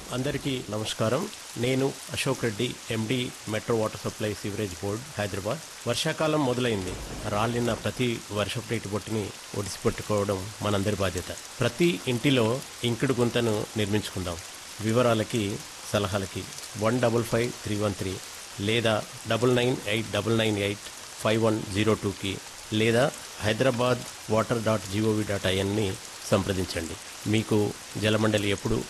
అందరికీ నమస్కారం. నేను అశోక్ రెడ్డి, ఎండి, metro water supply sewerage board, Hyderabad. వర్షాకాలం మొదలైంది. రాలిన ప్రతి వర్షపు నీటి బొట్టుని ఒడిసిపెట్టుకోవడం మనందరి బాధ్యత. ప్రతి ఇంటిలో ఇంకుడు గుంతను నిర్మించుకుందాం. వివరాలకి, సలహాలకి 155313 లేదా 9989985102కి లేదా hyderabadwater.gov.inని సంప్రదించండి. మీకు జలమండలి ఎప్పుడు